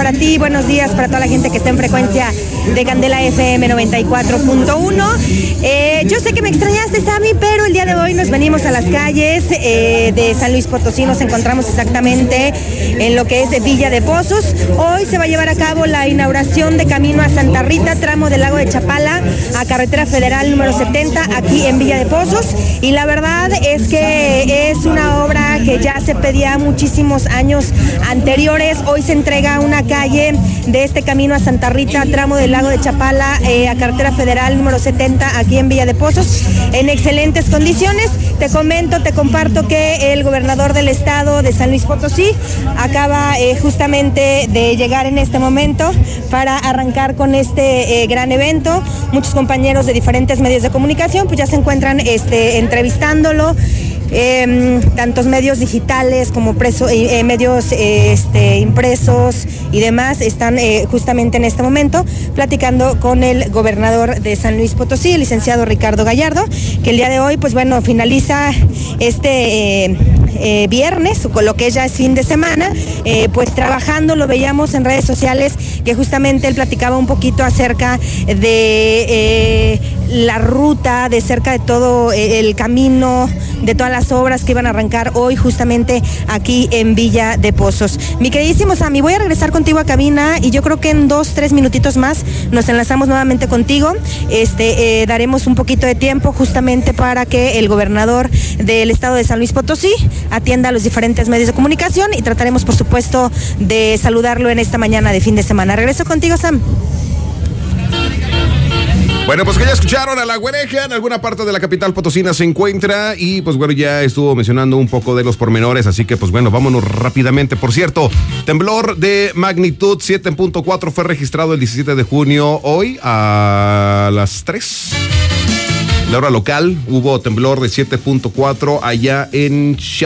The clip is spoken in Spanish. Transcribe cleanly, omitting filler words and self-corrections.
para ti, buenos días para toda la gente que está en frecuencia de Candela FM 94.1. Yo sé que me extrañaste, Sammy, pero el día de hoy nos venimos a las calles de San Luis Potosí. Nos encontramos exactamente en lo que es Villa de Pozos. Hoy se va a llevar a cabo la inauguración de Camino a Santa Rita, tramo del Lago de Chapala a Carretera Federal número 70, aquí en Villa de Pozos. Y la verdad es que es una obra que ya se pedía muchísimos años anteriores. Hoy se entrega una calle de este Camino a Santa Rita, tramo del Lago de Chapala a Carretera Federal número 70, aquí en Villa de Pozos, en excelentes condiciones. Te comparto que el gobernador del estado de San Luis Potosí acaba justamente de llegar en este momento para arrancar con este gran evento. Muchos compañeros de diferentes medios de comunicación pues ya se encuentran entrevistándolo. Tantos medios digitales como medios impresos y demás están justamente en este momento platicando con el gobernador de San Luis Potosí, el licenciado Ricardo Gallardo, que el día de hoy pues bueno finaliza viernes, con lo que ya es fin de semana, pues trabajando. Lo veíamos en redes sociales que justamente él platicaba un poquito acerca de la ruta, de cerca de todo el camino, de todas las obras que iban a arrancar hoy justamente aquí en Villa de Pozos. Mi queridísimo Sammy, voy a regresar contigo a cabina y yo creo que en 2-3 minutitos más nos enlazamos nuevamente contigo. Daremos un poquito de tiempo justamente para que el gobernador del estado de San Luis Potosí atienda a los diferentes medios de comunicación y trataremos por supuesto de saludarlo en esta mañana de fin de semana. Regreso contigo, Sam. Bueno, pues que ya escucharon a la güereja, en alguna parte de la capital potosina se encuentra y pues bueno, ya estuvo mencionando un poco de los pormenores, así que pues bueno, vámonos rápidamente. Por cierto, temblor de magnitud 7.4 fue registrado el 17 de junio, hoy a las 3. La hora local, hubo temblor de 7.4 allá en